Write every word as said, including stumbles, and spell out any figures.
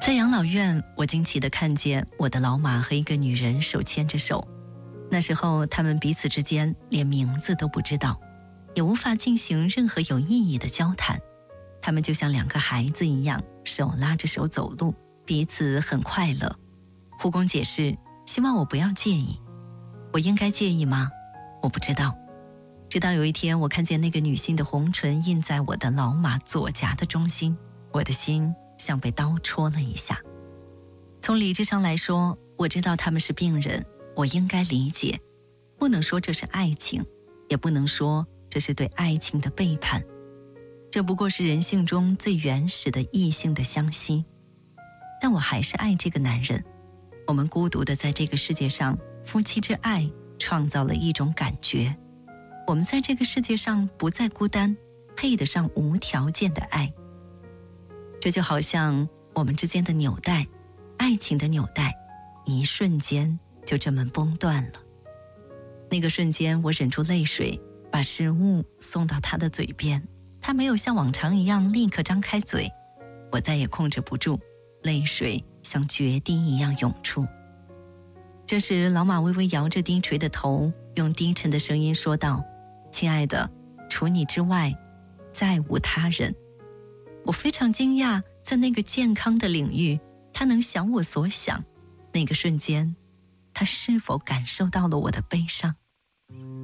在养老院，我惊奇地看见我的老马和一个女人手牵着手。那时候他们彼此之间连名字都不知道，也无法进行任何有意义的交谈。他们就像两个孩子一样，手拉着手走路，彼此很快乐。护工解释，希望我不要介意。我应该介意吗？我不知道。直到有一天，我看见那个女性的红唇印在我的老马左颊的中心，我的心像被刀戳了一下。从理智上来说，我知道他们是病人，我应该理解，不能说这是爱情，也不能说这是对爱情的背叛，这不过是人性中最原始的异性的相吸。但我还是爱这个男人，我们孤独的在这个世界上，夫妻之爱创造了一种感觉，我们在这个世界上不再孤单，配得上无条件的爱。这就好像我们之间的纽带，爱情的纽带，一瞬间就这么崩断了。那个瞬间，我忍住泪水，把食物送到他的嘴边，他没有像往常一样立刻张开嘴，我再也控制不住，泪水像决堤一样涌出。这时老马微微摇着低垂的头，用低沉的声音说道：亲爱的，除你之外再无他人。我非常惊讶，在那个健康的领域，他能想我所想。那个瞬间，他是否感受到了我的悲伤？